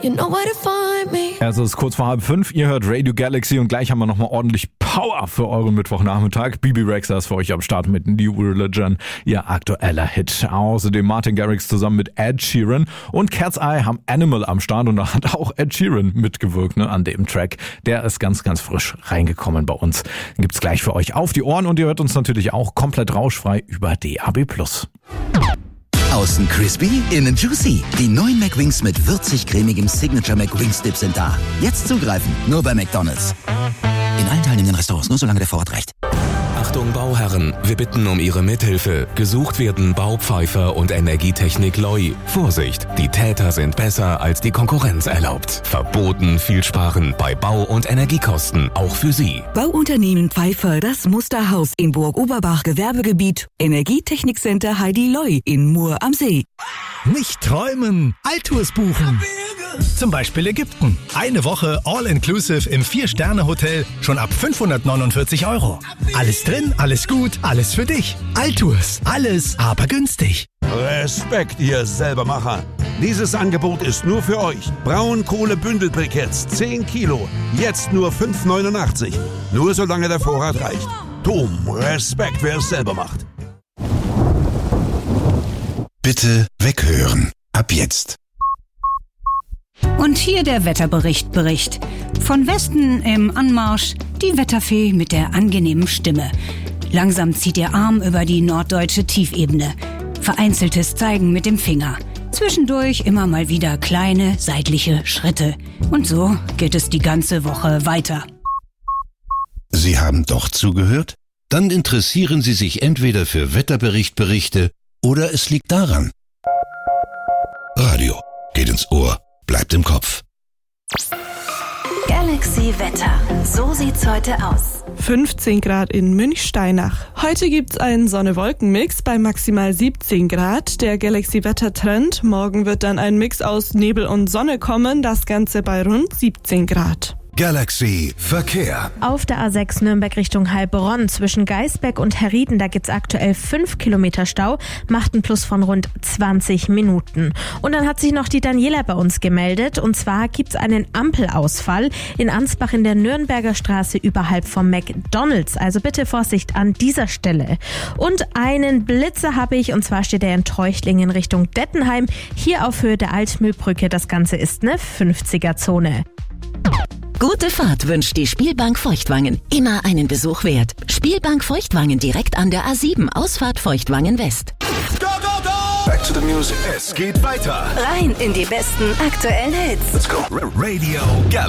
You know where to find me. Es ist kurz vor 4:30, ihr hört Radio Galaxy und gleich haben wir nochmal ordentlich Power für euren Mittwochnachmittag. Bibi Rexha ist für euch am Start mit New Religion, ihr aktueller Hit. Außerdem Martin Garrix zusammen mit Ed Sheeran und Cat's Eye haben Animal am Start und da hat auch Ed Sheeran mitgewirkt an dem Track. Der ist ganz, ganz frisch reingekommen bei uns. Gibt's gleich für euch auf die Ohren und ihr hört uns natürlich auch komplett rauschfrei über DAB+. Außen crispy, innen juicy. Die neuen McWings mit würzig-cremigem Signature McWings Dip sind da. Jetzt zugreifen, nur bei McDonald's. In allen teilnehmenden Restaurants, nur solange der Vorrat reicht. Achtung Bauherren, wir bitten um Ihre Mithilfe. Gesucht werden Baupfeifer und Energietechnik Loi. Vorsicht, die Täter sind besser als die Konkurrenz erlaubt. Verboten viel sparen bei Bau- und Energiekosten, auch für Sie. Bauunternehmen Pfeiffer, das Musterhaus in Burg-Oberbach Gewerbegebiet. Energietechnikcenter Heidi Loi in Mur am See. Nicht träumen, Altours buchen. Zum Beispiel Ägypten. Eine Woche All-Inclusive im 4-Sterne-Hotel schon ab 549 €. Alles drin, alles gut, alles für dich. Altours, alles aber günstig. Respekt, ihr Selbermacher. Dieses Angebot ist nur für euch. Braunkohle-Bündelbriketts, 10 Kilo. Jetzt nur 5,89. Nur solange der Vorrat reicht. Dom, Respekt, wer es selber macht. Bitte weghören. Ab jetzt. Und hier der Wetterbericht. Von Westen im Anmarsch die Wetterfee mit der angenehmen Stimme. Langsam zieht ihr Arm über die norddeutsche Tiefebene. Vereinzeltes Zeigen mit dem Finger. Zwischendurch immer mal wieder kleine seitliche Schritte. Und so geht es die ganze Woche weiter. Sie haben doch zugehört? Dann interessieren Sie sich entweder für Wetterberichte oder es liegt daran. Radio geht ins Ohr, bleibt im Kopf. Galaxy Wetter. So sieht's heute aus. 15 Grad in Münchsteinach. Heute gibt's einen Sonne-Wolken-Mix bei maximal 17 Grad. Der Galaxy-Wetter-Trend. Morgen wird dann ein Mix aus Nebel und Sonne kommen. Das Ganze bei rund 17 Grad. Galaxy Verkehr. Auf der A6 Nürnberg Richtung Heilbronn zwischen Geisbeck und Herrieden, da gibt's aktuell 5 Kilometer Stau, macht einen Plus von rund 20 Minuten. Und dann hat sich noch die Daniela bei uns gemeldet, und zwar gibt's einen Ampelausfall in Ansbach in der Nürnberger Straße überhalb vom McDonald's. Also bitte Vorsicht an dieser Stelle. Und einen Blitzer habe ich, und zwar steht er in Treuchtlingen Richtung Dettenheim, hier auf Höhe der Altmühlbrücke. Das Ganze ist eine 50er-Zone. Gute Fahrt wünscht die Spielbank Feuchtwangen. Immer einen Besuch wert. Spielbank Feuchtwangen direkt an der A7, Ausfahrt Feuchtwangen West. Go, go, go! Back to the music. Es geht weiter. Rein in die besten aktuellen Hits. Let's go. Radio Galaxy.